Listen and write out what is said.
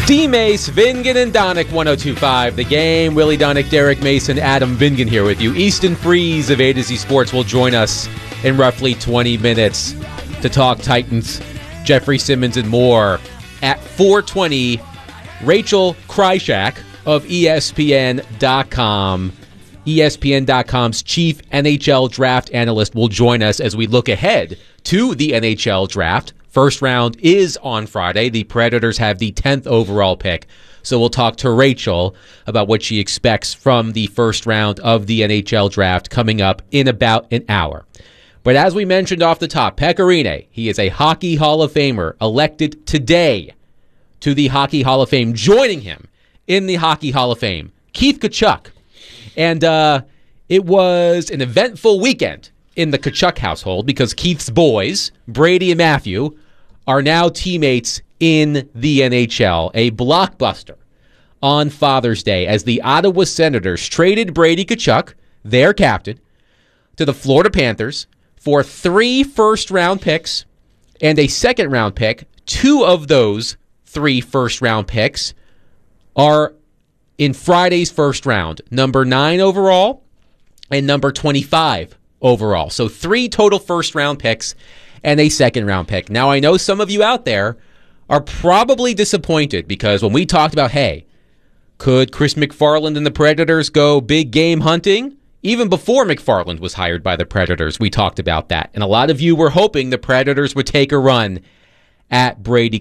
D-Mace, Vingan, and Donick, 102.5 The Game. Willie Donick, Derek Mason, Adam Vingan here with you. Easton Freeze of A to Z Sports will join us in roughly 20 minutes to talk Titans, Jeffrey Simmons, and more. At 4:20, Rachel Krychak of ESPN.com, ESPN.com's chief NHL draft analyst, will join us as we look ahead to the NHL draft. First round is on Friday. The Predators have the 10th overall pick. So we'll talk to Rachel about what she expects from the first round of the NHL draft coming up in about an hour. But as we mentioned off the top, Pekka Rinne, he is a Hockey Hall of Famer elected today to the Hockey Hall of Fame. Joining him in the Hockey Hall of Fame, Keith Tkachuk. And it was an eventful weekend in the Tkachuk household because Keith's boys, Brady and Matthew, are now teammates in the NHL. A blockbuster on Father's Day as the Ottawa Senators traded Brady Tkachuk, their captain, to the Florida Panthers for 3 first-round picks and a second-round pick. 2 of those 3 first-round picks are in Friday's first round, number 9 overall and number 25 overall. So 3 total first-round picks and a second-round pick. Now, I know some of you out there are probably disappointed because when we talked about, hey, could Chris McFarland and the Predators go big game hunting? Even before McFarland was hired by the Predators, we talked about that. And a lot of you were hoping the Predators would take a run at Brady